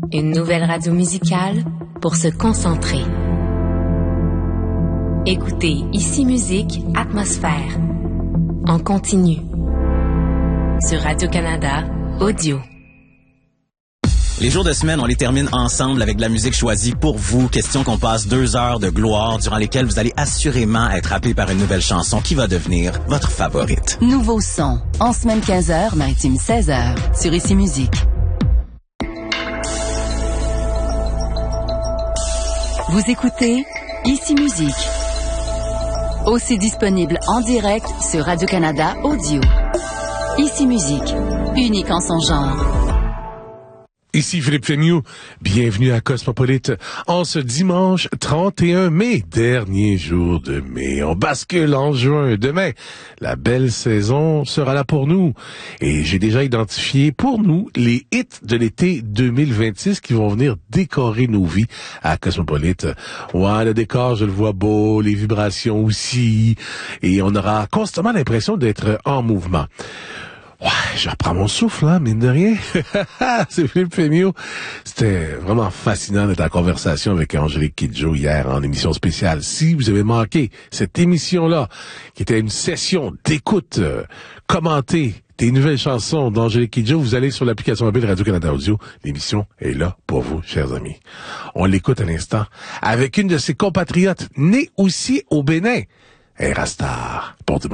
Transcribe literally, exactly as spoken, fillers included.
Une nouvelle radio musicale pour se concentrer. Écoutez Ici Musique, Atmosphère. En continu. Sur Radio-Canada, audio. Les jours de semaine, on les termine ensemble avec de la musique choisie pour vous. Question qu'on passe deux heures de gloire durant lesquelles vous allez assurément être happé par une nouvelle chanson qui va devenir votre favorite. Nouveau son, en semaine quinze heures, maritime seize heures, sur Ici Musique. Vous écoutez Ici Musique. Aussi disponible en direct sur Radio-Canada Audio. Ici Musique, unique en son genre. Ici Philippe Féniou, bienvenue à Cosmopolite en ce dimanche trente et un mai, dernier jour de mai. On bascule en juin. Demain, la belle saison sera là pour nous. Et j'ai déjà identifié pour nous les hits de l'été deux mille vingt-six qui vont venir décorer nos vies à Cosmopolite. Ouais, le décor, je le vois beau, les vibrations aussi. Et on aura constamment l'impression d'être en mouvement. Ouais, je reprends mon souffle, hein, mine de rien. C'est Philippe Féniou. C'était vraiment fascinant d'être en conversation avec Angélique Kidjo hier en émission spéciale. Si vous avez manqué cette émission-là, qui était une session d'écoute euh, commentée des nouvelles chansons d'Angélique Kidjo, vous allez sur l'application mobile Radio-Canada Audio. L'émission est là pour vous, chers amis. On l'écoute à l'instant avec une de ses compatriotes, née aussi au Bénin, Erastar. Pour